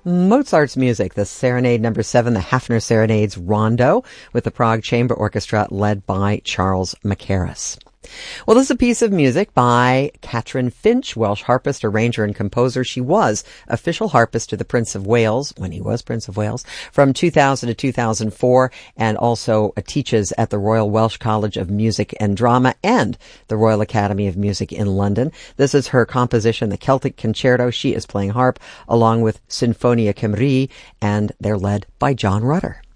Mozart's music, the Serenade number 7, the Hafner Serenades Rondo, with the Prague Chamber Orchestra led by Charles Mackerras. Well, this is a piece of music by Catherine Finch, Welsh harpist, arranger, and composer. She was official harpist to the Prince of Wales, when he was Prince of Wales, from 2000 to 2004, and also teaches at the Royal Welsh College of Music and Drama and the Royal Academy of Music in London. This is her composition, the Celtic Concerto. She is playing harp along with Sinfonia Cymru, and they're led by John Rutter.